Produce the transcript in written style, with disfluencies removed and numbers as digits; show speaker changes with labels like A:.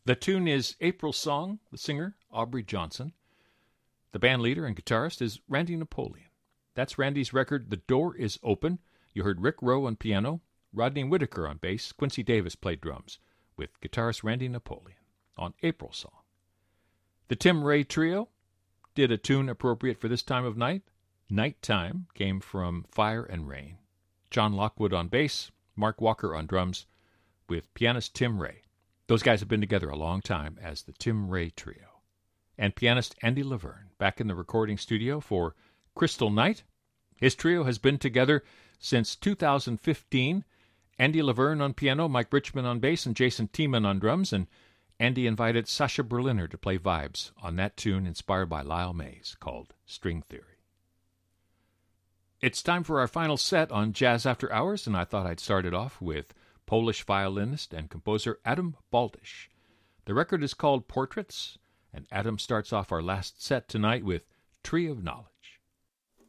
A: The tune is April Song, the singer, Aubrey Johnson. The band leader and guitarist is Randy Napoleon. That's Randy's record, The Door is Open. You heard Rick Rowe on piano, Rodney Whitaker on bass, Quincy Davis played drums, with guitarist Randy Napoleon on April Song. The Tim Ray Trio did a tune appropriate for this time of night. Nighttime came from Fire and Rain. John Lockwood on bass, Mark Walker on drums, with pianist Tim Ray. Those guys have been together a long time as the Tim Ray Trio. And pianist Andy Laverne, back in the recording studio for Crystal Night. His trio has been together since 2015. Andy Laverne on piano, Mike Richmond on bass, and Jason Tiemann on drums. And Andy invited Sasha Berliner to play vibes on that tune inspired by Lyle Mays called String Theory. It's time for our final set on Jazz After Hours, and I thought I'd start it off with Polish violinist and composer Adam Baldish. The record is called Portraits, and Adam starts off our last set tonight with Tree of Knowledge.